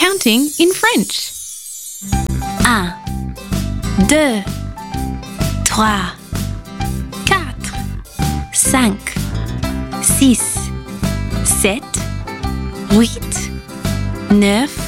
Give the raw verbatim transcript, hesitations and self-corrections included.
counting in French. Un, deux, trois, quatre, cinq, six, sept, huit, neuf,